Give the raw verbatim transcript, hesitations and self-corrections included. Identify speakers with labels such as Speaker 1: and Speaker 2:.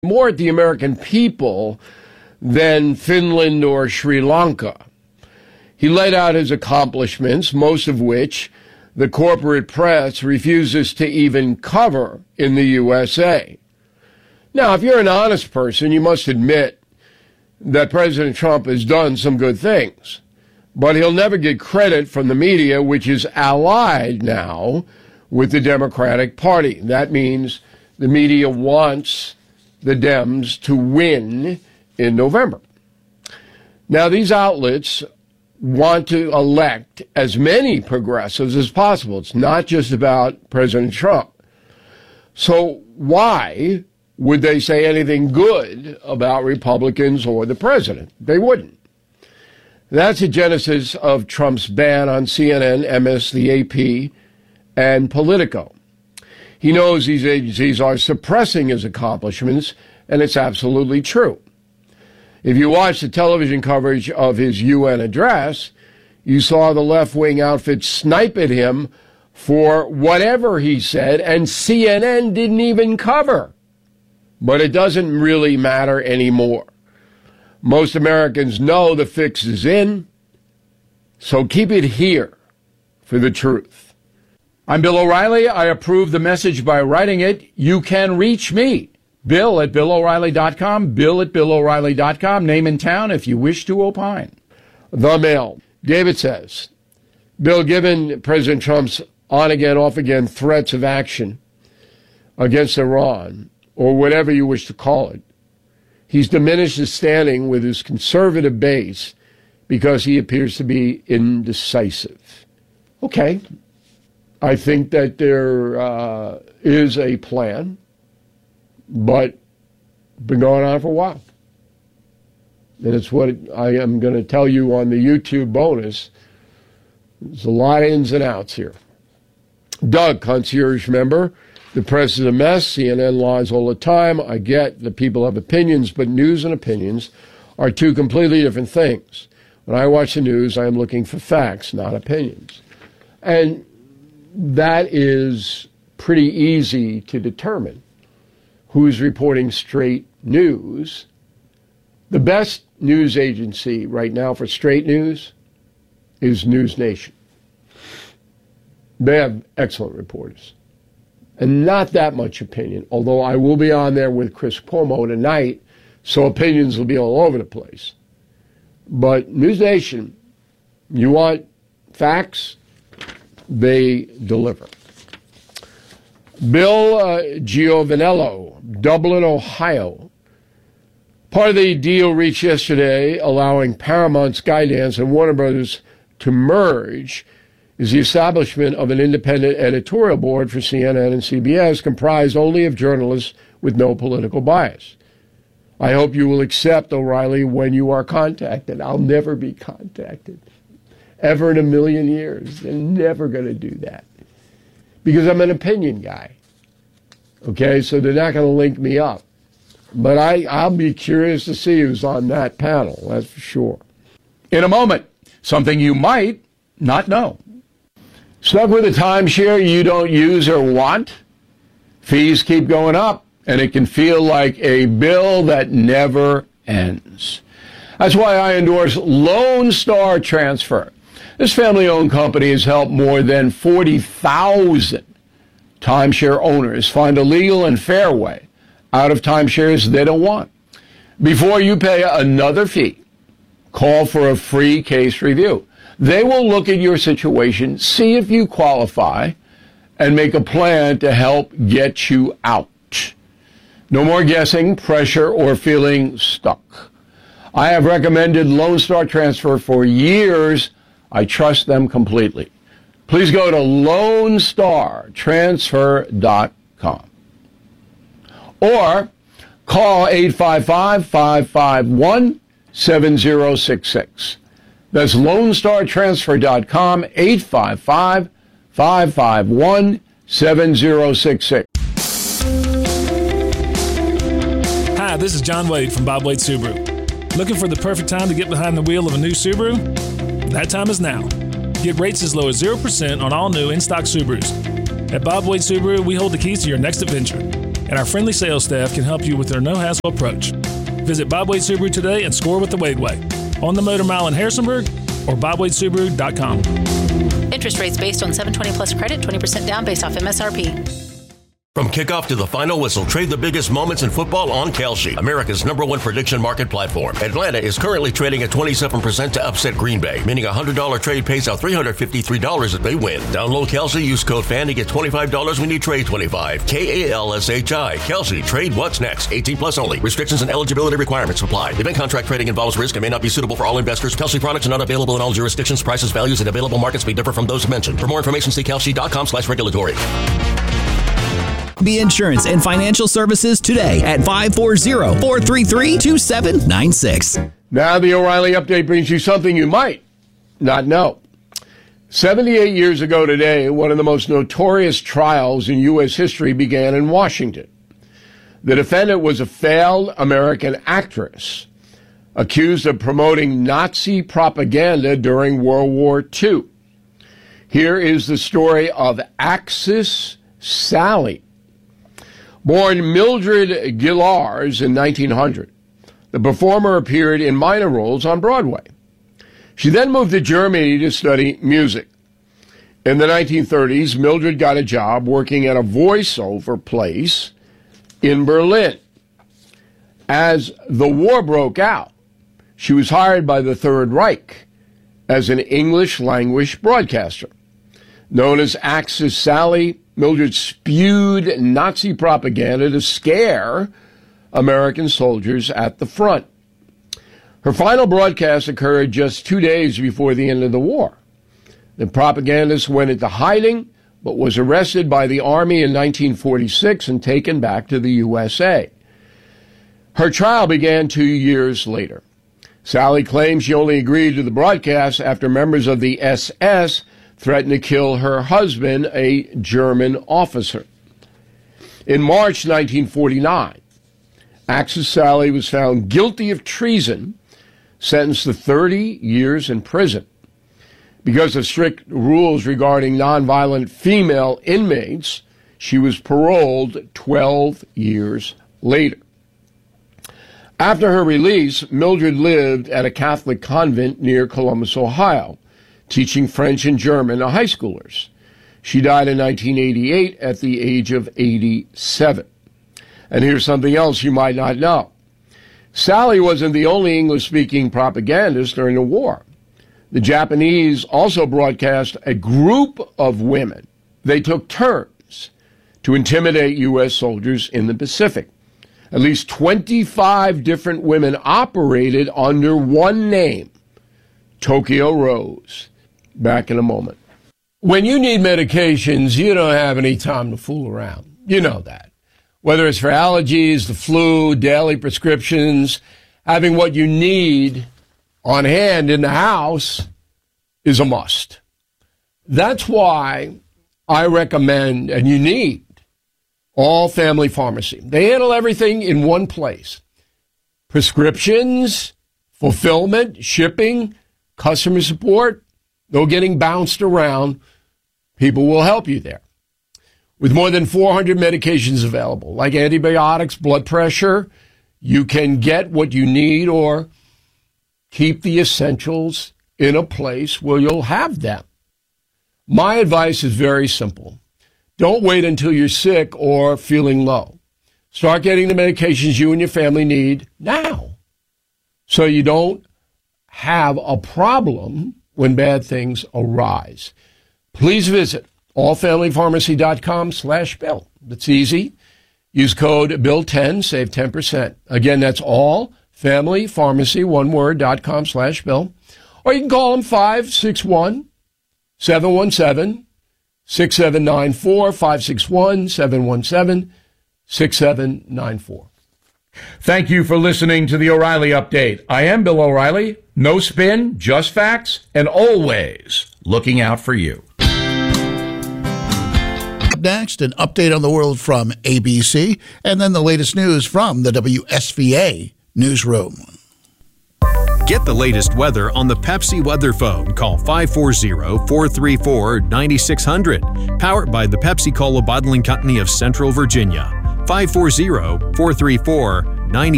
Speaker 1: more at the American people than Finland or Sri Lanka. He laid out his accomplishments, most of which the corporate press refuses to even cover in the U S A. Now, if you're an honest person, you must admit that President Trump has done some good things. But he'll never get credit from the media, which is allied now with the Democratic Party. That means the media wants the Dems to win in November. Now, these outlets want to elect as many progressives as possible. It's not just about President Trump. So why would they say anything good about Republicans or the president? They wouldn't. That's the genesis of Trump's ban on C N N, M S, the A P, and Politico. He knows these agencies are suppressing his accomplishments, and it's absolutely true. If you watch the television coverage of his U N address, you saw the left-wing outfit snipe at him for whatever he said, and C N N didn't even cover. But it doesn't really matter anymore. Most Americans know the fix is in, so keep it here for the truth. I'm Bill O'Reilly. I approve the message by writing it. You can reach me, Bill at Bill O'Reilly dot com, Bill at Bill O'Reilly dot com, name and town if you wish to opine. The Mail. David says, Bill, given President Trump's on-again, off-again threats of action against Iran, or whatever you wish to call it, he's diminished his standing with his conservative base because he appears to be indecisive. Okay. I think that there uh, is a plan, but been going on for a while. And it's what I am going to tell you on the YouTube bonus. There's a lot of ins and outs here. Doug, concierge member. The press is a mess. C N N lies all the time. I get that people have opinions, but news and opinions are two completely different things. When I watch the news, I am looking for facts, not opinions. And that is pretty easy to determine who's reporting straight news. The best news agency right now for straight news is News Nation. They have excellent reporters. And not that much opinion, although I will be on there with Chris Cuomo tonight, so opinions will be all over the place. But News Nation, you want facts, they deliver. Bill uh, Giovanello, Dublin, Ohio. Part of the deal reached yesterday allowing Paramount, Skydance, and Warner Brothers to merge is the establishment of an independent editorial board for C N N and C B S comprised only of journalists with no political bias. I hope you will accept, O'Reilly, when you are contacted. I'll never be contacted. Ever in a million years. They're never going to do that. Because I'm an opinion guy. Okay, so they're not going to link me up. But I, I'll be curious to see who's on that panel, that's for sure. In a moment, something you might not know. Stuck with a timeshare you don't use or want? Fees keep going up, and it can feel like a bill that never ends. That's why I endorse Lone Star Transfer. This family-owned company has helped more than forty thousand timeshare owners find a legal and fair way out of timeshares they don't want. Before you pay another fee, call for a free case review. They will look at your situation, see if you qualify, and make a plan to help get you out. No more guessing, pressure, or feeling stuck. I have recommended Lone Star Transfer for years. I trust them completely. Please go to lone star transfer dot com or call eight five five, five five one, seven zero six six. That's lone star transfer dot com, eight five five, five five one, seven zero six six.
Speaker 2: Hi, this is John Wade from Bob Wade Subaru. Looking for the perfect time to get behind the wheel of a new Subaru? That time is now. Get rates as low as zero percent on all new in-stock Subarus. At Bob Wade Subaru, we hold the keys to your next adventure. and our friendly sales staff can help you with their no-hassle approach. Visit Bob Wade Subaru today and score with the Wade Way. On the Motor Mile in Harrisonburg or bob wade subaru dot com.
Speaker 3: Interest rates based on seven twenty plus credit, twenty percent down based off M S R P.
Speaker 4: From kickoff to the final whistle, trade the biggest moments in football on Kalshi, America's number one prediction market platform. Atlanta is currently trading at twenty-seven percent to upset Green Bay, meaning a one hundred dollars trade pays out three hundred fifty-three dollars if they win. Download Kalshi, use code F A N to get twenty-five dollars when you trade twenty-five. K A L S H I. Kalshi. Trade what's next. eighteen plus only. Restrictions and eligibility requirements apply. Event contract trading involves risk and may not be suitable for all investors. Kalshi products are not available in all jurisdictions. Prices, values, and available markets may differ from those mentioned. For more information, see kalshi.com slash regulatory.
Speaker 5: B Insurance and Financial Services today at five four zero, four three three, two seven nine six.
Speaker 1: Now the O'Reilly Update brings you something you might not know. seventy-eight years ago today, one of the most notorious trials in U S history began in Washington. The defendant was a failed American actress accused of promoting Nazi propaganda during World War Two. Here is the story of Axis Sally. Born Mildred Gillars in nineteen hundred, the performer appeared in minor roles on Broadway. She then moved to Germany to study music. In the nineteen thirties, Mildred got a job working at a voiceover place in Berlin. As the war broke out, she was hired by the Third Reich as an English-language broadcaster. Known as Axis Sally, Mildred spewed Nazi propaganda to scare American soldiers at the front. Her final broadcast occurred just two days before the end of the war. The propagandist went into hiding, but was arrested by the Army in nineteen forty-six and taken back to the U S A. Her trial began two years later. Sally claims she only agreed to the broadcast after members of the S S threatened to kill her husband, a German officer. In March nineteen forty-nine, Axis Sally was found guilty of treason, sentenced to thirty years in prison. Because of strict rules regarding nonviolent female inmates, she was paroled twelve years later. After her release, Mildred lived at a Catholic convent near Columbus, Ohio, teaching French and German to high schoolers. She died in nineteen eighty-eight at the age of eighty-seven. And here's something else you might not know. Sally wasn't the only English-speaking propagandist during the war. The Japanese also broadcast a group of women. They took turns to intimidate U S soldiers in the Pacific. At least twenty-five different women operated under one name, Tokyo Rose. Back in a moment. When you need medications, you don't have any time to fool around. You know that. Whether it's for allergies, the flu, daily prescriptions, having what you need on hand in the house is a must. That's why I recommend, and you need, All Family Pharmacy. They handle everything in one place. Prescriptions, fulfillment, shipping, customer support, no getting bounced around. People will help you there. With more than four hundred medications available, like antibiotics, blood pressure, you can get what you need or keep the essentials in a place where you'll have them. My advice is very simple. Don't wait until you're sick or feeling low. Start getting the medications you and your family need now, so you don't have a problem when bad things arise. Please visit allfamilypharmacy.com slash bill. That's easy. Use code bill ten, save ten percent. Again, that's allfamilypharmacy, one word, dot com slash bill. Or you can call them five six one, seven one seven, six seven nine four, five six one, seven one seven, six seven nine four. Thank you for listening to the O'Reilly Update. I am Bill O'Reilly. No spin, just facts, and always looking out for you.
Speaker 6: Up next, an update on the world from A B C, and then the latest news from the W S V A newsroom.
Speaker 7: Get the latest weather on the Pepsi Weather Phone. Call five four zero, four three four, nine six zero zero. Powered by the Pepsi Cola Bottling Company of Central Virginia. five four zero, four three four, nine